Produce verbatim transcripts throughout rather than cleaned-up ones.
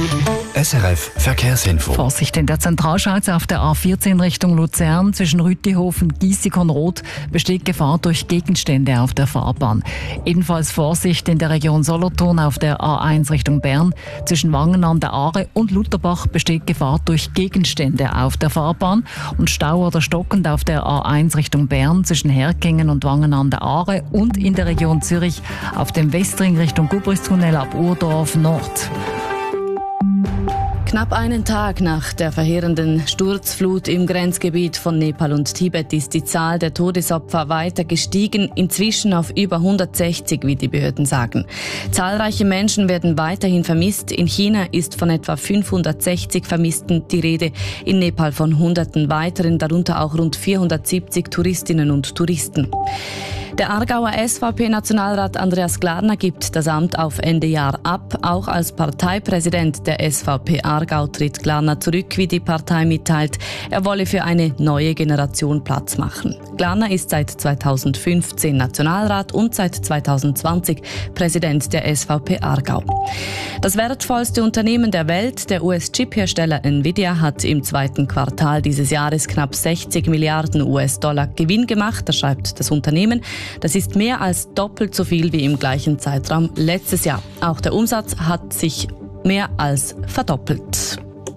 S R F Verkehrsinfo. Vorsicht in der Zentralschweiz auf der A vierzehn Richtung Luzern zwischen Rütihofen und Giessikon-Roth besteht Gefahr durch Gegenstände auf der Fahrbahn. Ebenfalls Vorsicht in der Region Solothurn auf der A eins Richtung Bern. Zwischen Wangen an der Aare und Lutherbach besteht Gefahr durch Gegenstände auf der Fahrbahn. Und Stau oder stockend auf der A eins Richtung Bern zwischen Herkingen und Wangen an der Aare und in der Region Zürich auf dem Westring Richtung Gubristunnel ab Urdorf Nord. Knapp einen Tag nach der verheerenden Sturzflut im Grenzgebiet von Nepal und Tibet ist die Zahl der Todesopfer weiter gestiegen, inzwischen auf über hundertsechzig, wie die Behörden sagen. Zahlreiche Menschen werden weiterhin vermisst. In China ist von etwa fünfhundertsechzig Vermissten die Rede, in Nepal von Hunderten weiteren, darunter auch rund vierhundertsiebzig Touristinnen und Touristen. Der Aargauer S V P-Nationalrat Andreas Glarner gibt das Amt auf Ende Jahr ab. Auch als Parteipräsident der S V P Aargau tritt Glarner zurück, wie die Partei mitteilt. Er wolle für eine neue Generation Platz machen. Glarner ist seit zweitausendfünfzehn Nationalrat und seit zweitausendzwanzig Präsident der S V P Aargau. Das wertvollste Unternehmen der Welt, der U S-Chip-Hersteller Nvidia, hat im zweiten Quartal dieses Jahres knapp sechzig Milliarden U S-Dollar Gewinn gemacht, das schreibt das Unternehmen. Das ist mehr als doppelt so viel wie im gleichen Zeitraum letztes Jahr. Auch der Umsatz hat sich mehr als verdoppelt.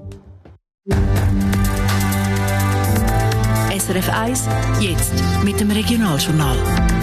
S R F eins, jetzt mit dem Regionaljournal.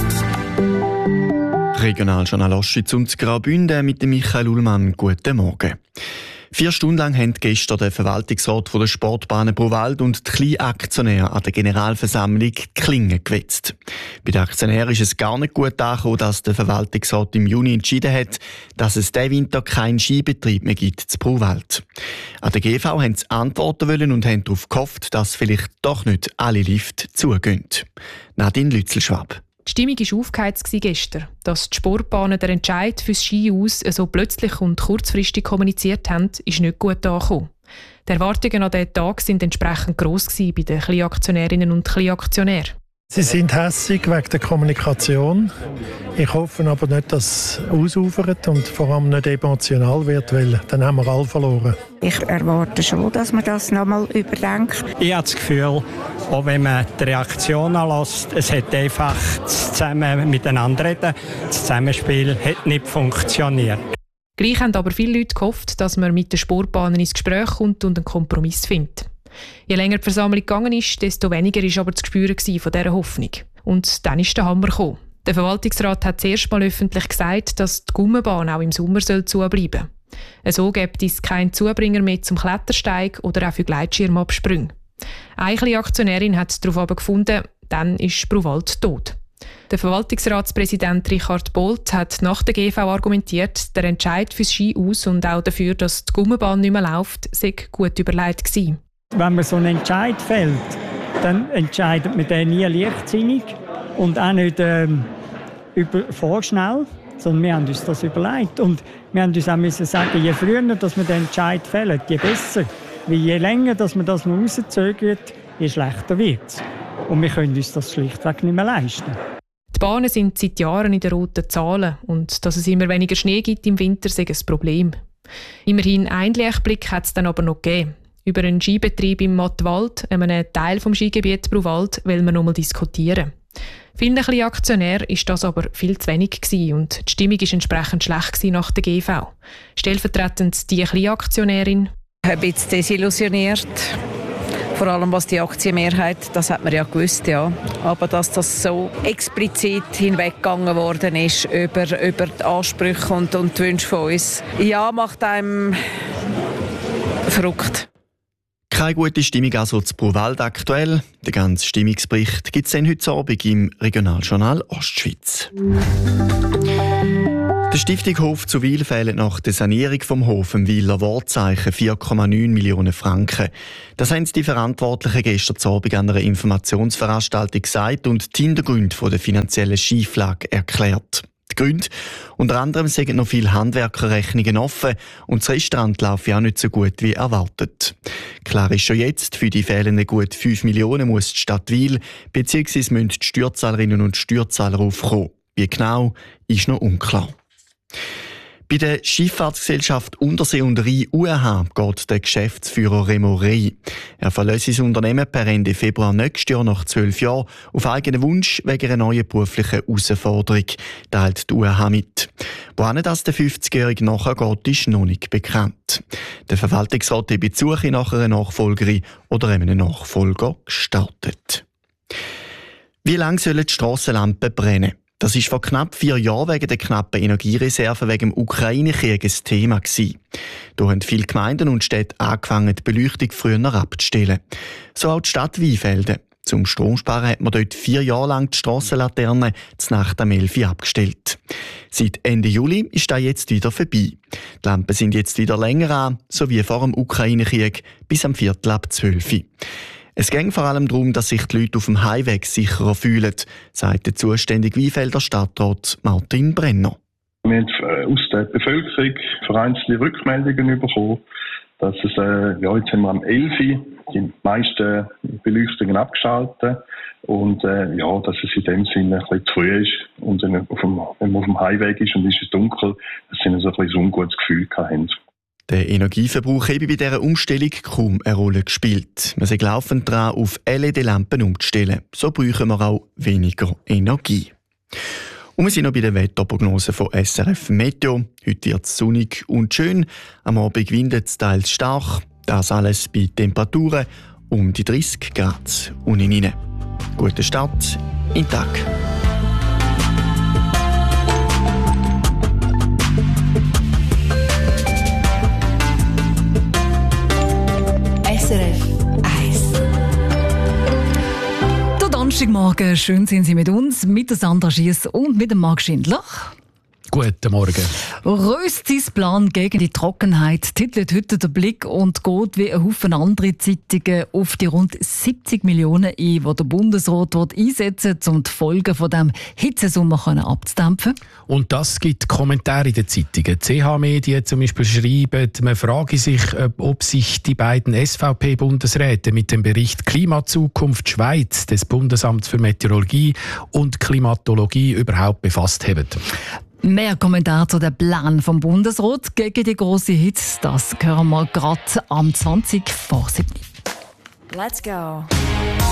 Regionaljournal Ostschweiz und Graubünden mit dem Michael Ullmann. Guten Morgen. Vier Stunden lang haben gestern der Verwaltungsrat von der Sportbahnen Bruwald und die Kleinaktionäre an der Generalversammlung die Klinge gewetzt. Bei den Aktionären ist es gar nicht gut angekommen, dass der Verwaltungsrat im Juni entschieden hat, dass es diesen Winter keinen Skibetrieb mehr gibt zu Bruwald. An der G V haben sie antworten wollen und haben darauf gehofft, dass vielleicht doch nicht alle Lifte zugehen. Nadine Lützelschwab. Die Stimmung war aufgeheizt gestern. Dass die Sportbahnen den Entscheid für das Ski aus so plötzlich und kurzfristig kommuniziert haben, ist nicht gut angekommen. Die Erwartungen an diesen Tag waren entsprechend gross bei den Kleinaktionärinnen und Kleinaktionären. Sie sind hässig wegen der Kommunikation. Ich hoffe aber nicht, dass es ausufert und vor allem nicht emotional wird, weil dann haben wir alle verloren. Ich erwarte schon, dass man das noch einmal überdenkt. Ich habe das Gefühl, auch wenn man die Reaktion anlässt, es hat einfach das Zusammen miteinander reden, das Zusammenspiel hat nicht funktioniert. Gleich haben aber viele Leute gehofft, dass man mit den Sportbahnen ins Gespräch kommt und einen Kompromiss findet. Je länger die Versammlung gegangen ist, desto weniger war aber zu spüren von dieser Hoffnung. Und dann ist der Hammer gekommen. Der Verwaltungsrat hat zuerst mal öffentlich gesagt, dass die Gummibahn auch im Sommer zubleiben soll. So gibt es keinen Zubringer mehr zum Klettersteig oder auch für Gleitschirmabsprünge. Eine kleine Aktionärin hat darauf aber gefunden, dann ist Bruwald tot. Der Verwaltungsratspräsident Richard Bolt hat nach der G V argumentiert, der Entscheid für das Ski aus und auch dafür, dass die Gummibahn nicht mehr läuft, sei gut überlegt gewesen. Wenn man so einen Entscheid fällt, dann entscheidet man den nie leichtsinnig und auch nicht ähm, über, vorschnell, sondern wir haben uns das überlegt. Und wir haben uns auch müssen sagen, je früher dass wir den Entscheid fällen, je besser. Weil je länger dass man das noch rauszögert, je schlechter wird es. Und wir können uns das schlichtweg nicht mehr leisten. Die Bahnen sind seit Jahren in den roten Zahlen und dass es immer weniger Schnee gibt im Winter, ist ein Problem. Immerhin einen Lichtblick hat es dann aber noch gegeben. Über einen Skibetrieb im Mattwald, einem Teil des Skigebiets Bruwald, will man noch mal diskutieren. Vielen kleinen Aktionären war das aber viel zu wenig gewesen und die Stimmung war entsprechend schlecht nach der G V. Stellvertretend die kleine Aktionärin. Ein bisschen desillusioniert. Vor allem was die Aktienmehrheit, das hat man ja gewusst, ja. Aber dass das so explizit hinweggegangen worden ist über, über die Ansprüche und, und die Wünsche von uns, ja, macht einem verrückt. Keine gute Stimmung also zu Bruwald aktuell. Den ganzen Stimmungsbericht gibt es dann heute Abend im Regionaljournal Ostschweiz. Der Stiftung Hof zu Wil fehlen nach der Sanierung vom Hof im Wiler Wortzeichen vier Komma neun Millionen Franken. Das haben die Verantwortlichen gestern Abend an einer Informationsveranstaltung gesagt und die Hintergründe der finanziellen Schieflage erklärt. Die Gründe? Unter anderem sind noch viele Handwerkerrechnungen offen und das Restaurant läuft ja auch nicht so gut wie erwartet. Klar ist schon jetzt, für die fehlenden gut fünf Millionen muss die Stadt Wil bzw. müssen die Steuerzahlerinnen und Steuerzahler aufkommen. Wie genau, ist noch unklar. Bei der Schifffahrtsgesellschaft Untersee und Rhein U R H geht der Geschäftsführer Remo Rey. Er verlässt sein Unternehmen per Ende Februar nächstes Jahr nach zwölf Jahren auf eigenen Wunsch wegen einer neuen beruflichen Herausforderung, teilt die U R H mit. Wohin das der fünfzigjährige nachgeht, ist noch nicht bekannt. Der Verwaltungsrat hat bei der Suche nach einer Nachfolgerin oder einem Nachfolger gestartet. Wie lange sollen die Strassenlampen brennen? Das ist vor knapp vier Jahren wegen der knappen Energiereserven wegen dem Ukraine-Krieg ein Thema gewesen. Da haben viele Gemeinden und Städte angefangen, die Beleuchtung früher abzustellen. So auch die Stadt Weinfelden. Zum Stromsparen hat man dort vier Jahre lang die Strassenlaterne zur Nacht am elf Uhr abgestellt. Seit Ende Juli ist das jetzt wieder vorbei. Die Lampen sind jetzt wieder länger an, so wie vor dem Ukraine-Krieg, bis am Viertel ab zwölf Uhr. Es geht vor allem darum, dass sich die Leute auf dem Heimweg sicherer fühlen, sagt der zuständige Weinfelder Stadtrat Martin Brenner. Wir haben aus der Bevölkerung vereinzelte Rückmeldungen bekommen, dass es, äh, ja, jetzt haben wir am elf Uhr die meisten Beleuchtungen abgeschaltet und äh, ja, dass es in dem Sinne ein bisschen zu früh ist und wenn man auf dem, wenn man auf dem Heimweg ist und es ist dunkel, dass sie so ein bisschen ein ungutes Gefühl haben. Der Energieverbrauch habe bei dieser Umstellung kaum eine Rolle gespielt. Man sei laufend dran, auf L E D-Lampen umzustellen. So brauchen wir auch weniger Energie. Und wir sind noch bei der Wetterprognose von S R F Meteo. Heute wird es sonnig und schön. Am Abend windet es teils stark. Das alles bei Temperaturen um die dreißig Grad und in rein. Guten Start in den Tag. S R F eins. Der Donnerstagmorgen, schön sind Sie mit uns, mit der Sandra Schiess und mit dem Marc Schindler. Guten Morgen. Röstis Plan gegen die Trockenheit titelt heute der Blick und geht wie ein Haufen andere Zeitungen auf die rund siebzig Millionen ein, die der Bundesrat einsetzen will, um die Folgen von dem Hitzesommer abzudämpfen. Und das gibt Kommentare in den Zeitungen. C H-Medien zum Beispiel schreiben, man frage sich, ob sich die beiden S V P-Bundesräte mit dem Bericht Klimazukunft Schweiz des Bundesamts für Meteorologie und Klimatologie überhaupt befasst haben. Mehr Kommentare zu dem Plan vom Bundesrat gegen die grosse Hitze, das hören wir gerade am zwanzig vor sieben. Let's go.